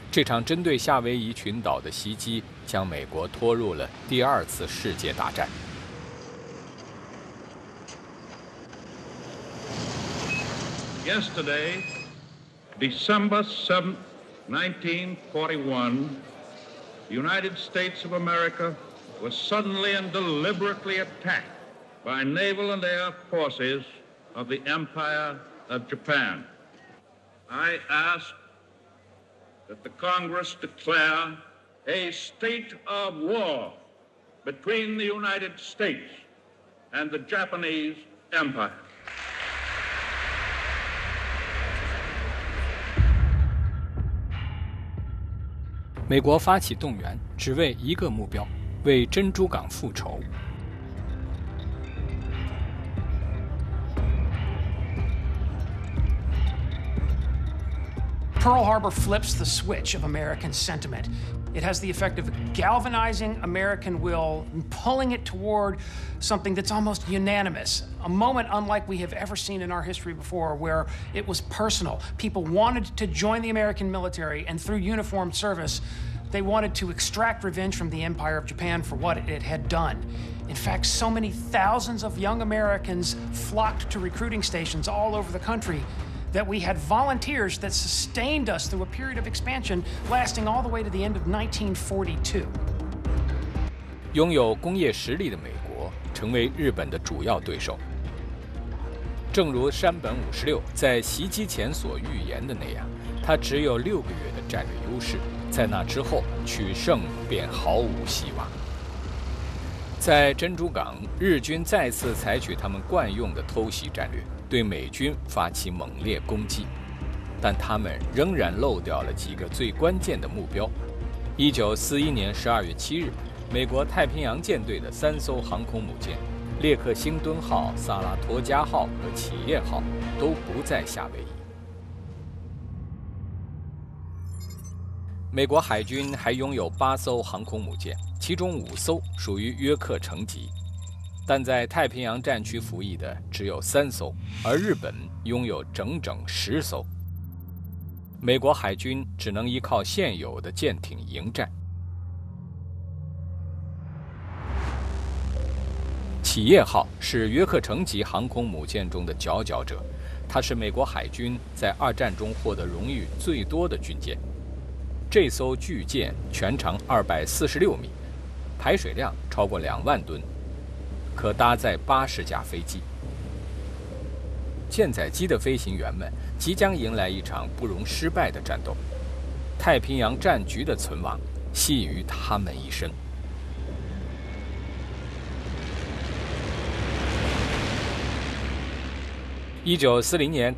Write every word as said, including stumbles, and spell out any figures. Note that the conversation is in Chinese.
这场针对夏威夷群岛的袭击将美国拖入了第二次世界大战。 Yesterday, December seventh, nineteen forty-one, the United States of America was suddenly and deliberately attacked by naval and air forces of the Empire of Japan. I ask that the Congress declare a state of war between the United States and the Japanese Empire. 美国发起动员，只为一个目标：为珍珠港复仇。 Pearl Harbor flips the switch of American sentiment. It has the effect of galvanizing American will and pulling it toward something that's almost unanimous, a moment unlike we have ever seen in our history before, where it was personal. People wanted to join the American military, and through uniformed service, they wanted to extract revenge from the Empire of Japan for what it had done. In fact, so many thousands of young Americans flocked to recruiting stations all over the country that we had volunteers that sustained us through a period of expansion lasting all the way to the end of nineteen forty-two. 拥有工业实力的美国成为日本的主要对手。正如山本五十六在袭击前所预言的那样，他只有六个月的战略优势，在那之后取胜便毫无希望。在珍珠港，日军再次采取他们惯用的偷袭战略，对美军发起猛烈攻击，但他们仍然漏掉了几个最关键的目标。一九四一年十二月七日，美国太平洋舰队的三艘航空母舰——列克星敦号、萨拉托加号和企业号——都不在夏威夷。美国海军还拥有八艘航空母舰，其中五艘属于约克城级。但在太平洋战区服役的只有三艘，而日本拥有整整十艘。美国海军只能依靠现有的舰艇迎战。企业号是约克城级航空母舰中的佼佼者，它是美国海军在二战中获得荣誉最多的军舰。这艘巨舰全长二百四十六米，排水量超过两万吨。可搭载八十架飞机，舰载机的飞行员们即将迎来一场不容失败的战斗。太平洋战局的存亡系于他们一身。一九四零年